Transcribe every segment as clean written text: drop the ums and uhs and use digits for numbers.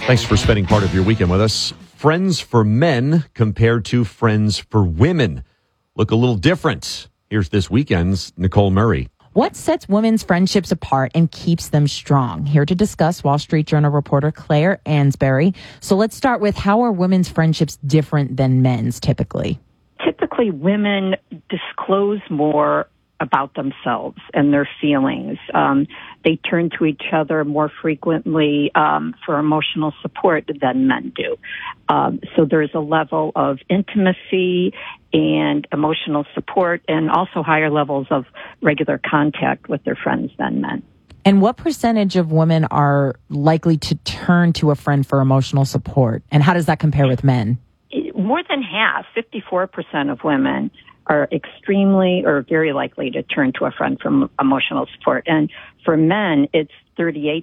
Thanks for spending part of your weekend with us. Friends for men compared to friends for women look a little different. Here's this weekend's Nicole Murray. What sets women's friendships apart and keeps them strong? Here to discuss, Wall Street Journal reporter Claire Ansberry. So let's start with, how are women's friendships different than men's typically? Typically, women disclose more about themselves and their feelings. They turn to each other more frequently for emotional support than men do. So there's a level of intimacy and emotional support, and also higher levels of regular contact with their friends than men. And what percentage of women are likely to turn to a friend for emotional support? And how does that compare with men? More than half, 54% of women are extremely or very likely to turn to a friend for emotional support. And for men, it's 38%.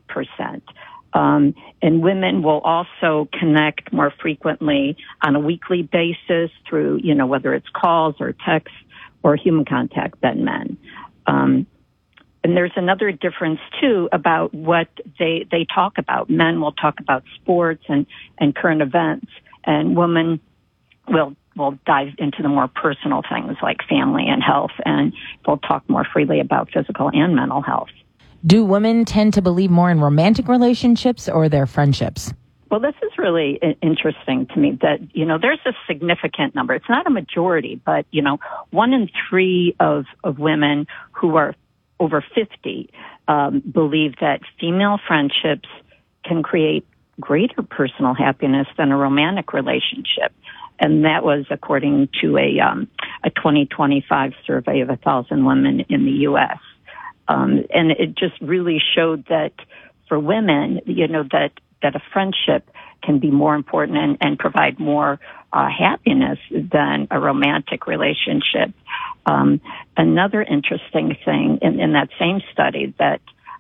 And women will also connect more frequently on a weekly basis through, whether it's calls or texts or human contact than men. And there's another difference, too, about what they talk about. Men will talk about sports and current events, and women will dive into the more personal things like family and health, and we'll talk more freely about physical and mental health. Do women tend to believe more in romantic relationships or their friendships? Well, this is really interesting to me that, there's a significant number. It's not a majority, but, 1 in 3 of women who are over 50 believe that female friendships can create greater personal happiness than a romantic relationship. And that was according to a 2025 survey of 1,000 women in the U.S. And it just really showed that for women, that a friendship can be more important and provide more happiness than a romantic relationship. Another interesting thing in that same study, that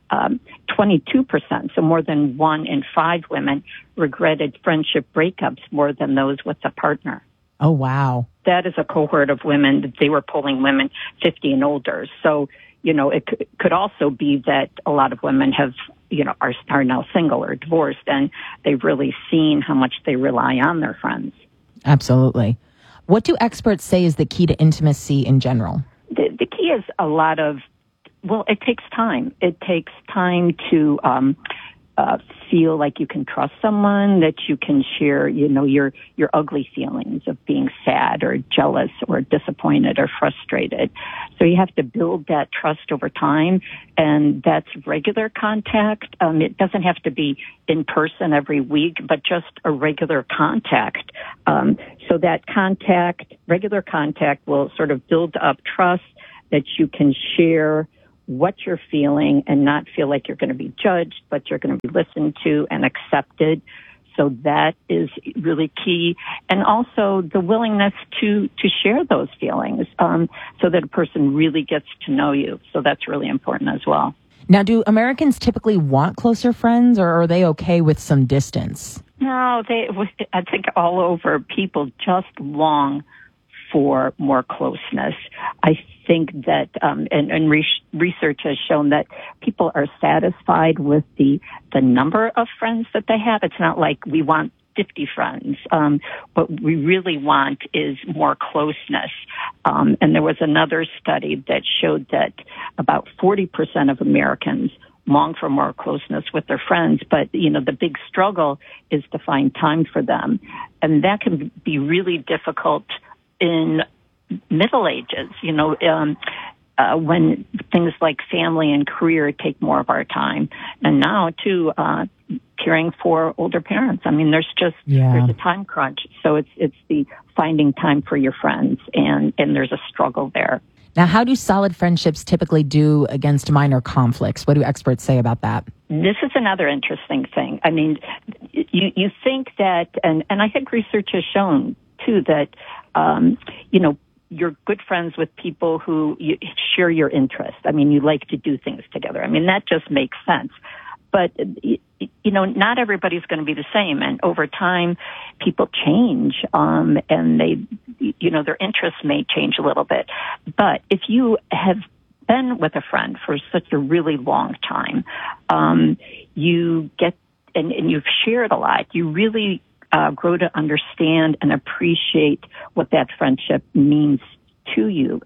22%, so more than 1 in 5 women, regretted friendship breakups more than those with a partner. Oh, wow. That is a cohort of women. They were polling women 50 and older. So, it could also be that a lot of women have, are now single or divorced, and they've really seen how much they rely on their friends. Absolutely. What do experts say is the key to intimacy in general? The key is it takes time. It takes time to feel like you can trust someone, that you can share, your ugly feelings of being sad or jealous or disappointed or frustrated. So you have to build that trust over time, and that's regular contact. It doesn't have to be in person every week, but just a regular contact. So that regular contact will sort of build up trust, that you can share what you're feeling and not feel like you're going to be judged, but you're going to be listened to and accepted. So that is really key. And also the willingness to share those feelings, so that a person really gets to know you. So that's really important as well. Now, do Americans typically want closer friends, or are they okay with some distance? No, I think all over, people just long for more closeness. I think that, and research has shown that people are satisfied with the number of friends that they have. It's not like we want 50 friends. What we really want is more closeness. And there was another study that showed that about 40% of Americans long for more closeness with their friends, but, the big struggle is to find time for them. And that can be really difficult in middle ages, when things like family and career take more of our time. And now, too, caring for older parents. I mean, there's a time crunch. So it's the finding time for your friends, and there's a struggle there. Now, how do solid friendships typically do against minor conflicts? What do experts say about that? This is another interesting thing. I mean, you think that, and I think research has shown, too, that, you're good friends with people who you share your interests. I mean, you like to do things together. I mean, that just makes sense. But, not everybody's going to be the same. And over time, people change, and their interests may change a little bit. But if you have been with a friend for such a really long time, you get and you've shared a lot, you really grow to understand and appreciate what that friendship means to you.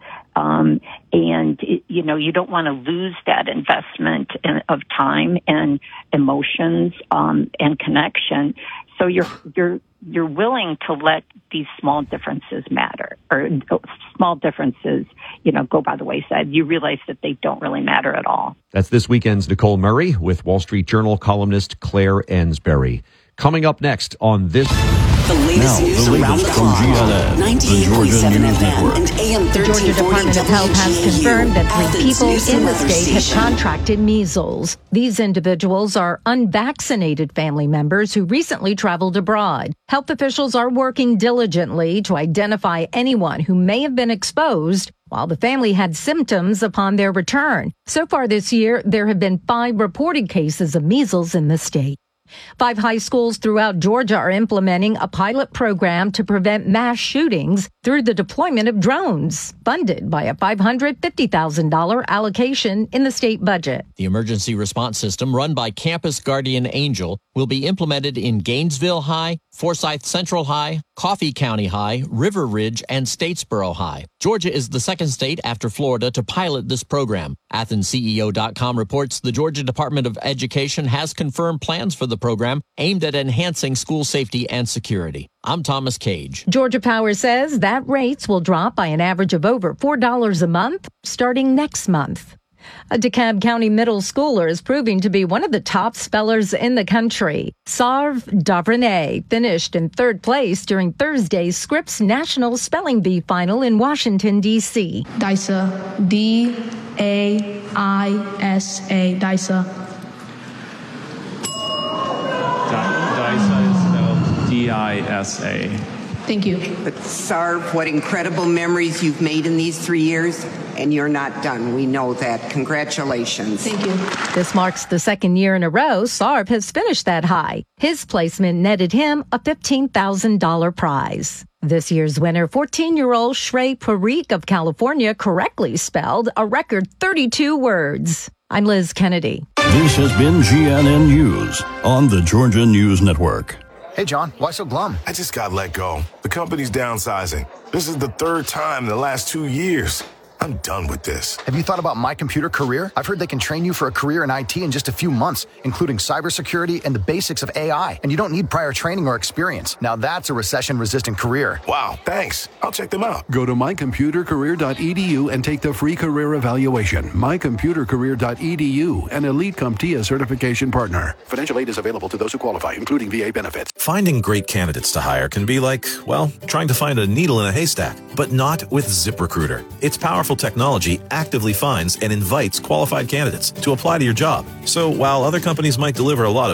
You don't want to lose that investment of time and emotions, and connection. So you're willing to let these small differences matter, or small differences, go by the wayside. You realize that they don't really matter at all. That's this weekend's Nicole Murray with Wall Street Journal columnist Claire Ensbury. Coming up next on this... The latest news around the clock. 98.7 FM and AM 1340 The Georgia Department of Health has confirmed that 3 people in the state have contracted measles. These individuals are unvaccinated family members who recently traveled abroad. Health officials are working diligently to identify anyone who may have been exposed while the family had symptoms upon their return. So far this year, there have been 5 reported cases of measles in the state. 5 high schools throughout Georgia are implementing a pilot program to prevent mass shootings through the deployment of drones, funded by a $550,000 allocation in the state budget. The emergency response system, run by Campus Guardian Angel, will be implemented in Gainesville High, Forsyth Central High, Coffee County High, River Ridge, and Statesboro High. Georgia is the second state after Florida to pilot this program. AthensCEO.com reports the Georgia Department of Education has confirmed plans for the program aimed at enhancing school safety and security. I'm Thomas Cage. Georgia Power says that rates will drop by an average of over $4 a month starting next month. A DeKalb County middle schooler is proving to be one of the top spellers in the country. Sarv Davranay finished in 3rd place during Thursday's Scripps National Spelling Bee Final in Washington, D.C. DISA, D-A-I-S-A, DISA. DISA is spelled D-I-S-A. Thank you. But Sarv, what incredible memories you've made in these 3 years, and you're not done. We know that. Congratulations. Thank you. This marks the 2nd year in a row Sarv has finished that high. His placement netted him a $15,000 prize. This year's winner, 14-year-old Shrey Parikh of California, correctly spelled a record 32 words. I'm Liz Kennedy. This has been GNN News on the Georgia News Network. Hey, John, why so glum? I just got let go. The company's downsizing. This is the 3rd time in the last 2 years. I'm done with this. Have you thought about My Computer Career? I've heard they can train you for a career in IT in just a few months, including cybersecurity and the basics of AI. And you don't need prior training or experience. Now that's a recession-resistant career. Wow, thanks. I'll check them out. Go to mycomputercareer.edu and take the free career evaluation. Mycomputercareer.edu, an Elite CompTIA certification partner. Financial aid is available to those who qualify, including VA benefits. Finding great candidates to hire can be like, well, trying to find a needle in a haystack, but not with ZipRecruiter. Its powerful technology actively finds and invites qualified candidates to apply to your job. So while other companies might deliver a lot of